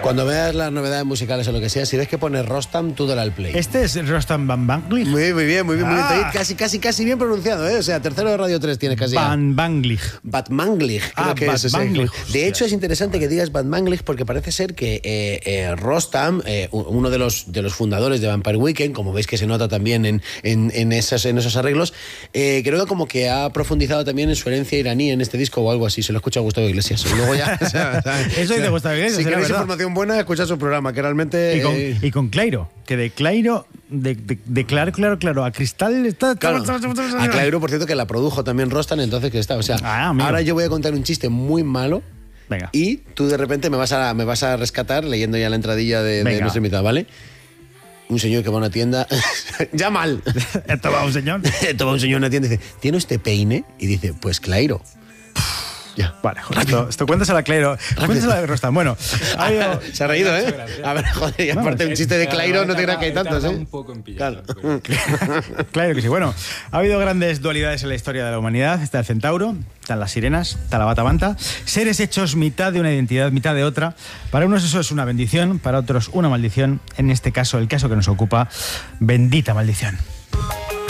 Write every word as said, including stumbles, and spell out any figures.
Cuando veas las novedades musicales o lo que sea, si ves que pone Rostam, tú dale al play. Este es Rostam Van Banglich. Muy, muy bien, muy bien, muy bien. Ah. Casi, casi, casi bien pronunciado, ¿eh? O sea, tercero de Radio tres tienes casi. Van Banglich. Batmanglich, creo Ah, que es ese. Batmanglich. De hecho, es interesante que digas Batmanglich porque parece ser que eh, eh, Rostam, eh, uno de los, de los fundadores de Vampire Weekend, como veis que se nota también en, en, en, esos, en esos arreglos, eh, creo que como que ha profundizado también en su herencia iraní en este disco o algo así. Se lo escucha a Gustavo Iglesias. Y luego ya, o sea, Eso dice Gustavo Iglesias. Si era queréis verdad. información buena, escuchad su programa, que realmente... Y con, eh, y con Clairo, que de Clairo, de, de, de claro, claro, claro, a Cristal está... Claro, a Clairo, por cierto, que la produjo también Rostam, entonces que está, o sea, Ah, amigo. ahora yo voy a contar un chiste muy malo. Venga. Y tú de repente me vas a, me vas a rescatar leyendo ya la entradilla de, de Venga. nuestro invitado, ¿vale? Un señor que va a una tienda, ya mal. Esto va un señor. Toma un señor a una tienda y dice, ¿tiene usted peine? Y dice, pues Clairo. Ya. Vale, joder, esto, esto cuéntasela a Clairo. Cuéntasela a Rostam. Bueno, ha habido... Se ha reído, ¿eh? A ver, joder, y aparte No, un chiste de Clairo no te creas que hay tantos, Tarda ¿eh? un poco en pillarlo, Claro. Claro que sí. Bueno, ha habido grandes dualidades en la historia de la humanidad. Está el centauro, están las sirenas, está la batabanta. Seres hechos mitad de una identidad, mitad de otra. Para unos eso es una bendición, para otros una maldición. En este caso, el caso que nos ocupa, bendita maldición.